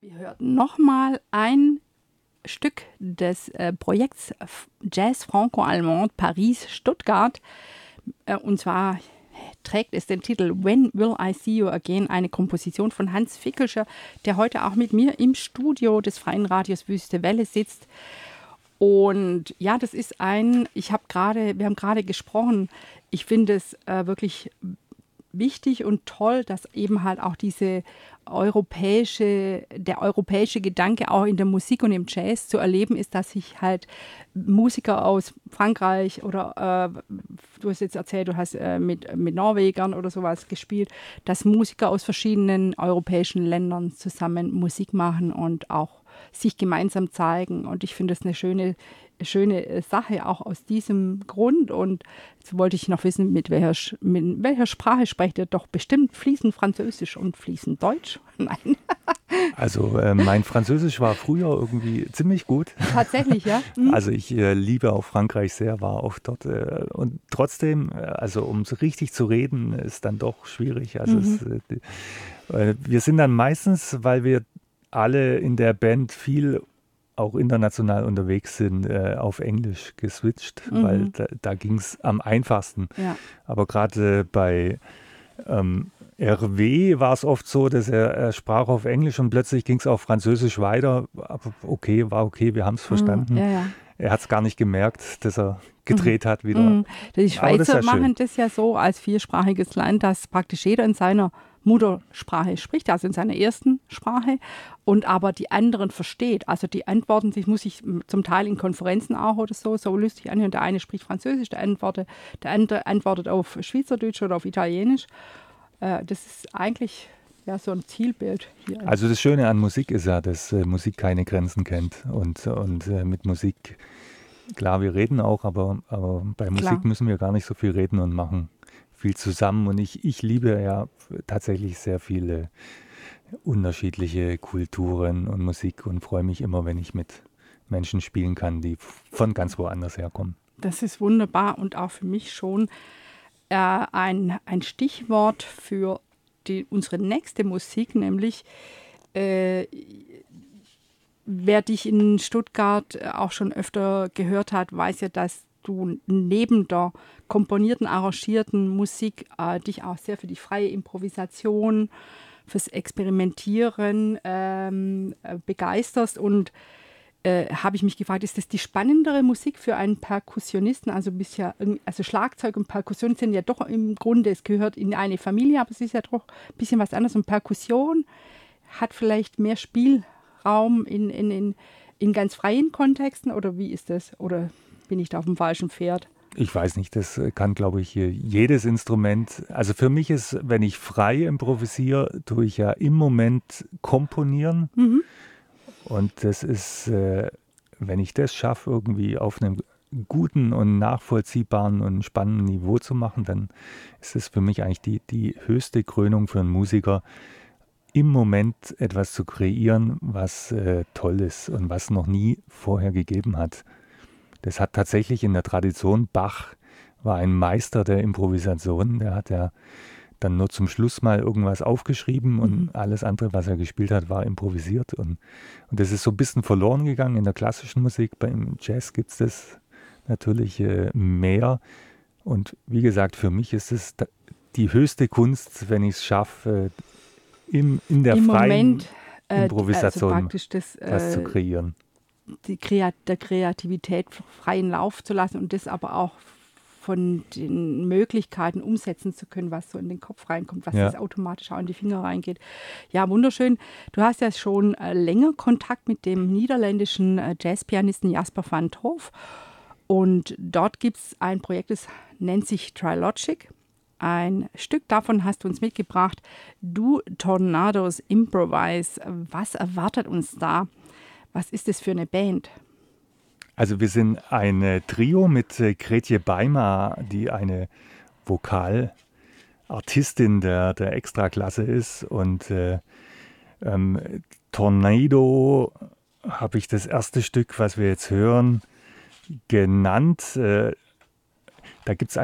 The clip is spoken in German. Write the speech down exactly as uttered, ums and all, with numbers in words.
Wir hörten nochmal ein Stück des äh, Projekts Jazz Franco-Allemand Paris-Stuttgart. Äh, und zwar trägt es den Titel When Will I See You Again, eine Komposition von Hans Fickelscher, der heute auch mit mir im Studio des Freien Radios Wüste Welle sitzt. Und ja, das ist ein, ich habe gerade, wir haben gerade gesprochen, ich finde es äh, wirklich wichtig und toll, dass eben halt auch diese europäische, der europäische Gedanke auch in der Musik und im Jazz zu erleben ist, dass sich halt Musiker aus Frankreich oder äh, du hast jetzt erzählt, du hast äh, mit, mit Norwegern oder sowas gespielt, dass Musiker aus verschiedenen europäischen Ländern zusammen Musik machen und auch sich gemeinsam zeigen. Und ich finde das eine schöne, schöne Sache, auch aus diesem Grund. Und jetzt wollte ich noch wissen, mit welcher, mit welcher Sprache sprecht ihr? Doch bestimmt fließend Französisch und fließend Deutsch? Nein. Also äh, mein Französisch war früher irgendwie ziemlich gut. Tatsächlich, ja? Mhm. Also ich äh, liebe auch Frankreich sehr, war oft dort. Äh, und trotzdem, also um so richtig zu reden, ist dann doch schwierig. Also mhm. es, äh, wir sind dann meistens, weil wir alle in der Band viel auch international unterwegs sind, äh, auf Englisch geswitcht, mhm. weil da, da ging es am einfachsten. Ja. Aber gerade äh, bei ähm, R W war es oft so, dass er, er sprach auf Englisch und plötzlich ging es auf Französisch weiter. Aber okay, war okay, wir haben es verstanden. Mhm. Ja, ja. Er hat es gar nicht gemerkt, dass er gedreht mhm. hat wieder. Mhm. Die Schweizer das machen schön. Das ja so als viersprachiges Land, dass praktisch jeder in seiner Muttersprache spricht, also in seiner ersten Sprache, und aber die anderen versteht. Also die antworten sich, muss ich zum Teil in Konferenzen auch oder so, so lustig anhören. Der eine spricht Französisch, der andere, der andere antwortet auf Schweizerdeutsch oder auf Italienisch. Äh, das ist eigentlich ja so ein Zielbild hier. Also das Schöne an Musik ist ja, dass äh, Musik keine Grenzen kennt. Und, und äh, mit Musik, klar, wir reden auch, aber, aber bei Musik klar. müssen wir gar nicht so viel reden und machen viel zusammen. Und ich, ich liebe ja tatsächlich sehr viele unterschiedliche Kulturen und Musik und freue mich immer, wenn ich mit Menschen spielen kann, die von ganz woanders herkommen. Das ist wunderbar und auch für mich schon äh, ein, ein Stichwort für die, unsere nächste Musik, nämlich äh, wer dich in Stuttgart auch schon öfter gehört hat, weiß ja, dass du neben der komponierten, arrangierten Musik äh, dich auch sehr für die freie Improvisation, fürs Experimentieren ähm, äh, begeisterst. Und äh, habe ich mich gefragt, ist das die spannendere Musik für einen Perkussionisten? Also bisher, also Schlagzeug und Perkussion sind ja doch im Grunde, es gehört in eine Familie, aber es ist ja doch ein bisschen was anderes. Und Perkussion hat vielleicht mehr Spielraum in, in, in, in ganz freien Kontexten, oder wie ist das? Oder bin ich da auf dem falschen Pferd? Ich weiß nicht, das kann, glaube ich, jedes Instrument. Also für mich ist, wenn ich frei improvisiere, tue ich ja im Moment komponieren. Mhm. Und das ist, wenn ich das schaffe, irgendwie auf einem guten und nachvollziehbaren und spannenden Niveau zu machen, dann ist das für mich eigentlich die, die höchste Krönung für einen Musiker, im Moment etwas zu kreieren, was äh, toll ist und was noch nie vorher gegeben hat. Das hat tatsächlich in der Tradition, Bach war ein Meister der Improvisation, der hat ja dann nur zum Schluss mal irgendwas aufgeschrieben und mhm. alles andere, was er gespielt hat, war improvisiert. Und, und das ist so ein bisschen verloren gegangen in der klassischen Musik. Beim Jazz gibt es das natürlich äh, mehr. Und wie gesagt, für mich ist es die höchste Kunst, wenn ich es schaffe, äh, im, in der Im freien Moment, äh, Improvisation also das, äh, was zu kreieren. Die Kreat- der Kreativität freien Lauf zu lassen und das aber auch von den Möglichkeiten umsetzen zu können, was so in den Kopf reinkommt, was ja. das automatisch auch in die Finger reingeht. Ja, wunderschön. Du hast ja schon äh, länger Kontakt mit dem niederländischen äh, Jazzpianisten Jasper van 't Hof. Und dort gibt es ein Projekt, das nennt sich Trilogic. Ein Stück davon hast du uns mitgebracht. Du Tornados Improvise. Was erwartet uns da? Was ist das für eine Band? Also wir sind ein Trio mit äh, Gretje Beimer, die eine Vokalartistin der, der Extraklasse ist. Und äh, ähm, Tornado habe ich das erste Stück, was wir jetzt hören, genannt. Äh, da gibt es